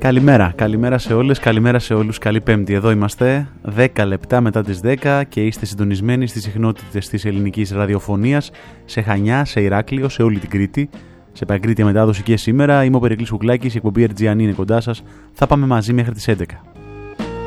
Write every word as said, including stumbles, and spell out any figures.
Καλημέρα, καλημέρα σε όλες, καλημέρα σε όλους, καλή Πέμπτη. Εδώ είμαστε, δέκα λεπτά μετά τις δέκα και είστε συντονισμένοι στις συχνότητες της ελληνικής ραδιοφωνίας, σε Χανιά, σε Ηράκλειο, σε όλη την Κρήτη, σε Παγκρίτια μετάδοση και σήμερα. Είμαι ο Περικλής Κουκλάκης, η εκπομπή Ερτζιανή είναι κοντά σας. Θα πάμε μαζί μέχρι τις έντεκα.